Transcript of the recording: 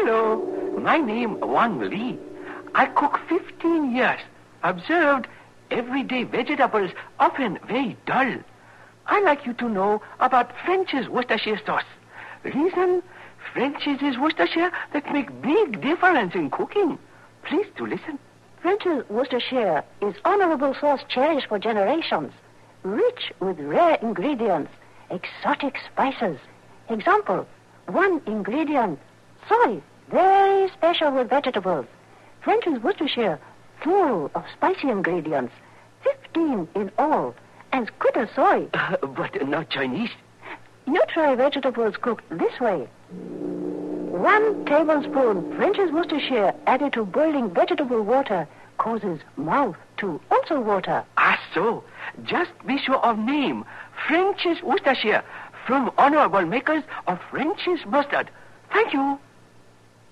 Hello. My name Wang Li. I cook 15 years. Observed everyday vegetables often very dull. I like you to know about French's Worcestershire sauce. Reason, French's is Worcestershire that make big difference in cooking. Please do listen. French's Worcestershire is honorable sauce cherished for generations, rich with rare ingredients, exotic spices. Example, 1 ingredient, soy, very special with vegetables. French's Worcestershire, full of spicy ingredients, 15 in all, as good as soy. But not Chinese. You try vegetables cooked this way. 1 tablespoon French's Worcestershire added to boiling vegetable water causes mouth to also water. So. Just be sure of name. French's Worcestershire from honorable makers of French's mustard. Thank you.